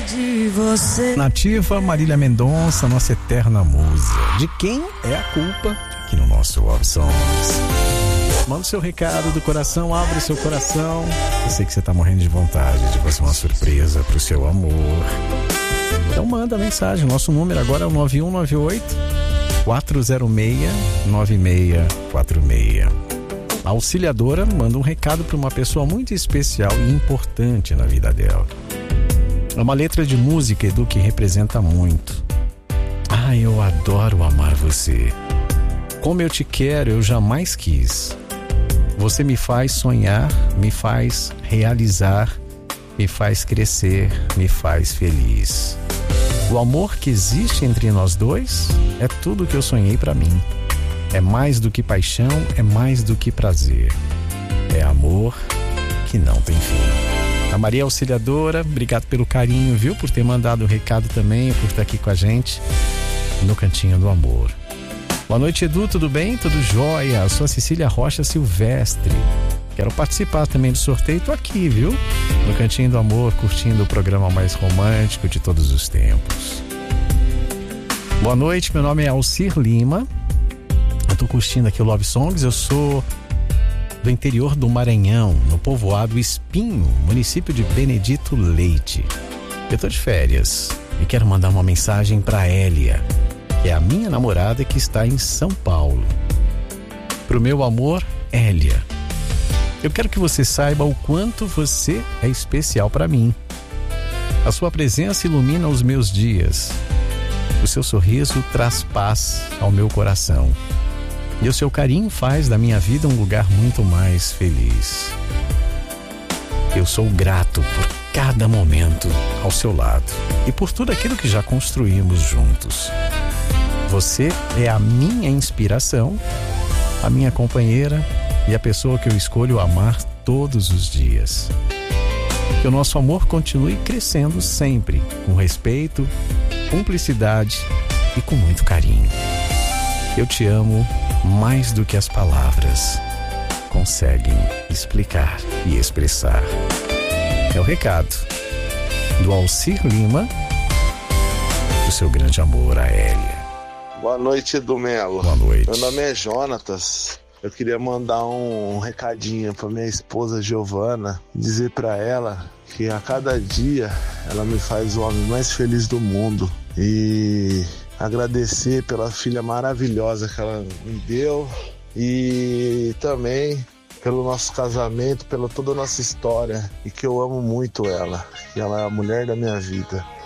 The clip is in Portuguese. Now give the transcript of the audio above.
de você. Nativa, Marília Mendonça, nossa eterna musa. De quem é a culpa? Aqui no nosso Love Songs. Manda o seu recado do coração, abre o seu coração. Eu sei que você tá morrendo de vontade de fazer uma surpresa pro seu amor. Então manda a mensagem. Nosso número agora é o 9198-406-9646. A auxiliadora manda um recado para uma pessoa muito especial e importante na vida dela. É uma letra de música, Edu, que representa muito. Ah, eu adoro amar você. Como eu te quero, eu jamais quis. Você me faz sonhar, me faz realizar, me faz crescer, me faz feliz. O amor que existe entre nós dois é tudo que eu sonhei pra mim. É mais do que paixão, é mais do que prazer. É amor que não tem fim. A Maria Auxiliadora, obrigado pelo carinho, viu? Por ter mandado o recado também, por estar aqui com a gente no Cantinho do Amor. Boa noite, Edu, tudo bem? Tudo jóia? Eu sou a Cecília Rocha Silvestre. Quero participar também do sorteio, tô aqui, viu? No Cantinho do Amor, curtindo o programa mais romântico de todos os tempos. Boa noite, meu nome é Alcir Lima. Eu tô curtindo aqui o Love Songs. Eu sou do interior do Maranhão, no povoado Espinho, município de Benedito Leite. Eu tô de férias e quero mandar uma mensagem pra Hélia, que é a minha namorada que está em São Paulo. Pro meu amor, Hélia. Eu quero que você saiba o quanto você é especial para mim. A sua presença ilumina os meus dias. O seu sorriso traz paz ao meu coração. E o seu carinho faz da minha vida um lugar muito mais feliz. Eu sou grato por cada momento ao seu lado e por tudo aquilo que já construímos juntos. Você é a minha inspiração, a minha companheira e a pessoa que eu escolho amar todos os dias. Que o nosso amor continue crescendo sempre, com respeito, cumplicidade e com muito carinho. Eu te amo mais do que as palavras conseguem explicar e expressar. É o recado do Alcir Lima, do seu grande amor, a Hélia. Boa noite, Edu Melo. Boa noite. Meu nome é Jonatas. Eu queria mandar um recadinho para minha esposa Giovana, dizer para ela que a cada dia ela me faz o homem mais feliz do mundo e agradecer pela filha maravilhosa que ela me deu e também pelo nosso casamento, pela toda a nossa história e que eu amo muito ela, que ela é a mulher da minha vida.